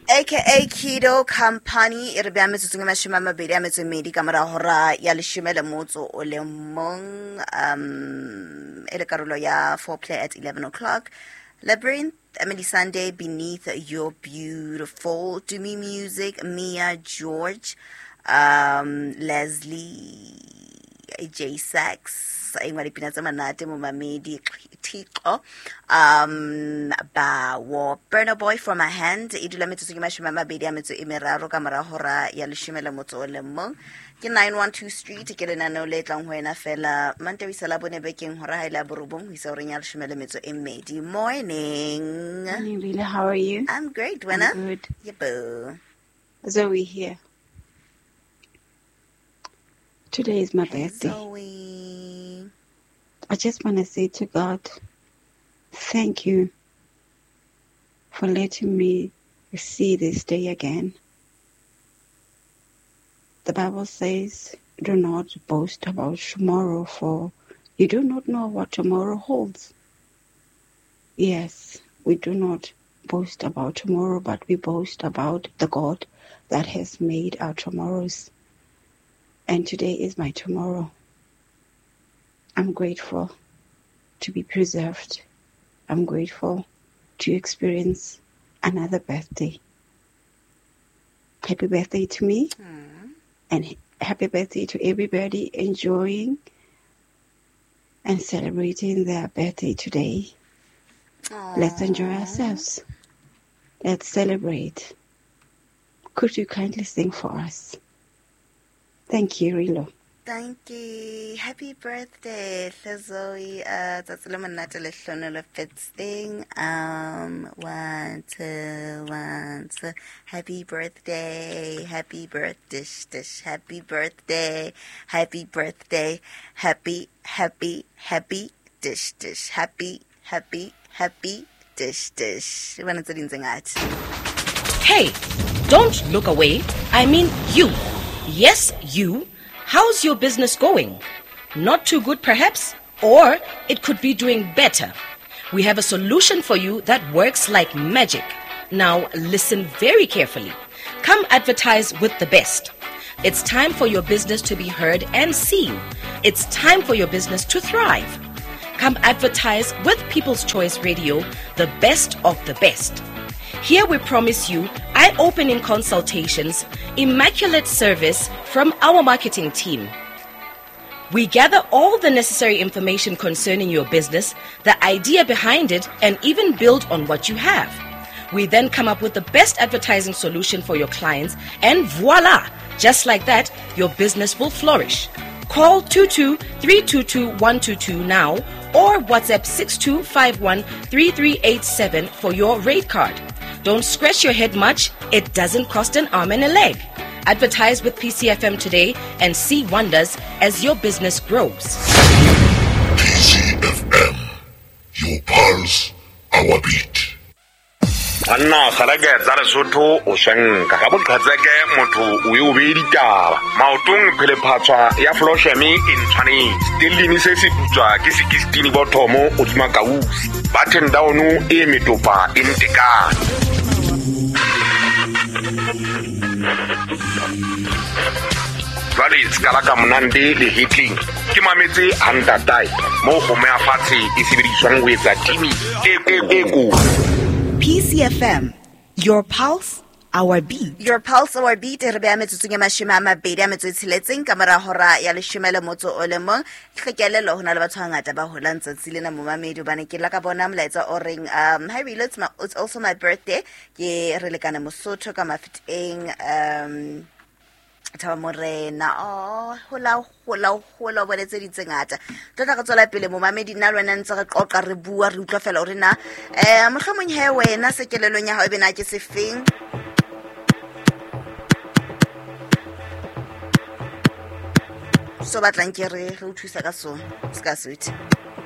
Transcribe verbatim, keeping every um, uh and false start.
aka Kido Company e re bea metsotso ma shima mabedi a metso medi ka mora hora ya leshome le motso o le mong um e le karolo ya foreplay at eleven o'clock. Labyrinth, Emily Sunday, Beneath Your Beautiful, To Me Music, Mia George, um Leslie J Sax, ingwadi pina tsa manate mo mamedi Tiko, um ba wo Burner Boy For My Hand e dula metsotso ke mashome a mabedi a metso e meraro ka mora hora ya leshome le motso o le mong ke nine one two street ke le nano le tlang ho ena fela Mantawi sala bone bekeng hora ha ile borobong ho isa oreng ya leshome le metso e mmedi. Morning. Morning, Rila. How are you? I'm great, Wena. I'm good. Yebo. Zoe here. Today is my Hey, birthday. Zoe. I just want to say to God, thank you for letting me see this day again. The Bible says, do not boast about tomorrow, for you do not know what tomorrow holds. Yes, we do not boast about tomorrow, but we boast about the God that has made our tomorrows. And today is my tomorrow. I'm grateful to be preserved. I'm grateful to experience another birthday. Happy birthday to me. Mm. And happy birthday to everybody enjoying and celebrating their birthday today. Aww. Let's enjoy ourselves. Let's celebrate. Could you kindly sing for us? Thank you, Rilo. Thank you. Happy birthday, Zoe. Uh, that's a lemon nut le fits thing. Um, one, two, one, two. Happy birthday. Happy birthday. Dish. Happy birthday. Happy birthday. Happy, happy, happy dish dish. Happy, happy, happy dish dish. When it's at. Hey, don't look away. I mean you. Yes, you. How's your business going? Not too good, perhaps? Or it could be doing better. We have a solution for you that works like magic. Now, listen very carefully. Come advertise with the best. It's time for your business to be heard and seen. It's time for your business to thrive. Come advertise with People's Choice Radio, the best of the best. Here we promise you eye-opening consultations, immaculate service from our marketing team. We gather all the necessary information concerning your business, the idea behind it, and even build on what you have. We then come up with the best advertising solution for your clients, and voila! Just like that, your business will flourish. Call two two three two two one two two now or WhatsApp six two five one three three eight seven for your rate card. Don't scratch your head much. It doesn't cost an arm and a leg. Advertise with P C F M today and see wonders as your business grows. P C F M, your pulse, our beat. Anna khalage tsara sotho o shanka ga botlatseke motho o yo beditaba maotong phele phatswa ya floshemi in tshwane dilini se se putswa ke sixteen bothomo o dima kausi batten down e metopa in tekana Vale skala ka monande le hitting ke mametse handa type mo go mea fatshe e sebediswang ho etsa timi e e go P C F M, your pulse, our beat. Your pulse, our beat. Re bea metsotso ke mashome a mabedi a metso e tsheletseng ka mora hora ya leshome le motso o le mong. Ke kelelo hona le batho ngata ba holang tsatsi lena mo mamedi bana ke la ka bona molaetsa o reng um hi Rilo, it's, my, it's also my birthday. Ke re lekana Mosotho ka mafiteng um Taba Morena oh hola hola hola bone tse ditse ngata tota ka tswela pele mo mamedi nna lwana ntse re qoqa re bua re utlwa fela hore na eh mohlomong he wena se kelelong ya hao e bena ke sefeng so batlang ke re re o thusa ka sona ska sweet